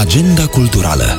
Agenda culturală.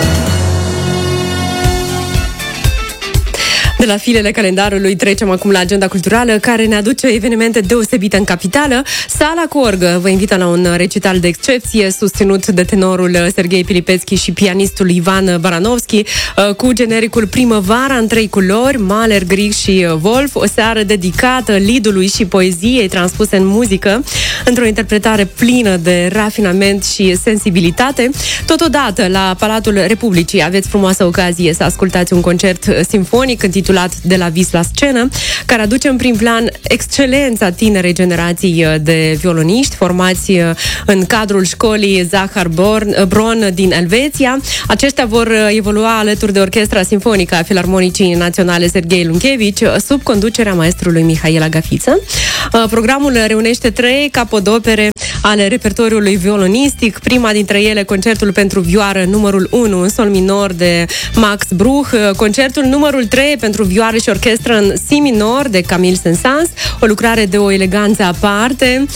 De la filele calendarului trecem acum la agenda culturală, care ne aduce evenimente deosebite în capitală. Sala Corg vă invită la un recital de excepție susținut de tenorul Serghei Pilipeschi și pianistul Ivan Baranovski, cu genericul Primăvara în 3 culori, Mahler, Grieg și Wolf, o seară dedicată lidului și poeziei transpuse în muzică, într-o interpretare plină de rafinament și sensibilitate. Totodată, la Palatul Republicii aveți frumoasă ocazie să ascultați un concert simfonic intitulat De la vis la scenă, care aduce în prim plan excelența tinerei generații de violoniști formați în cadrul școlii Zahar Bron din Elveția. Aceștia vor evolua alături de Orchestra Simfonică a Filarmonicii Naționale Serghei Lunchevici, sub conducerea maestrului Mihail Agafiță. Programul reunește 3 capodopere ale repertoriului violonistic, prima dintre ele concertul pentru vioară numărul 1 în sol minor de Max Bruch, concertul numărul 3 pentru vioară și orchestră în si minor de Camille Saint-Saëns, o lucrare de o eleganță aparte,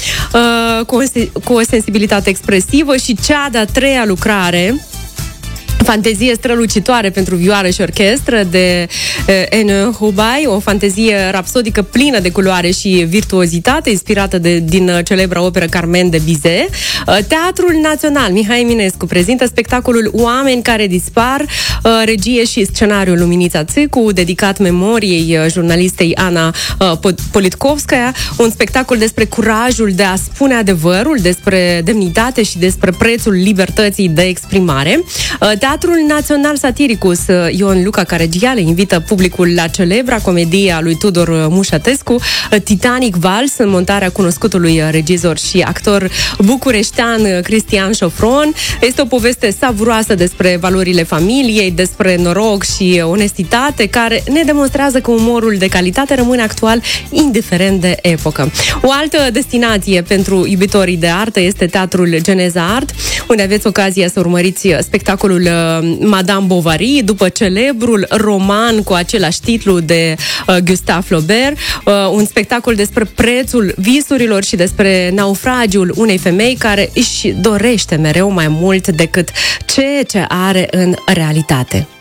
cu o sensibilitate expresivă, și cea de-a 3-a lucrare, fantezie strălucitoare pentru vioară și orchestră de N. Hubai, o fantezie rapsodică plină de culoare și virtuozitate, inspirată din celebra operă Carmen de Bizet. Teatrul Național Mihai Eminescu prezintă spectacolul Oameni care dispar, regie și scenariul Luminița Țicu, dedicat memoriei jurnalistei Ana Politkovskaya, un spectacol despre curajul de a spune adevărul, despre demnitate și despre prețul libertății de exprimare. Teatrul Național Satiricus Ion Luca Caregiale invită publicul la celebra comedie a lui Tudor Mușatescu, Titanic Vals, în montarea cunoscutului regizor și actor bucureștean Cristian Șofron. Este o poveste savuroasă despre valorile familiei, despre noroc și onestitate, care ne demonstrează că umorul de calitate rămâne actual, indiferent de epocă. O altă destinație pentru iubitorii de artă este Teatrul Geneza Art, unde aveți ocazia să urmăriți spectacolul Madame Bovary, după celebrul roman cu același titlu de Gustave Flaubert, un spectacol despre prețul visurilor și despre naufragiul unei femei care își dorește mereu mai mult decât ceea ce are în realitate.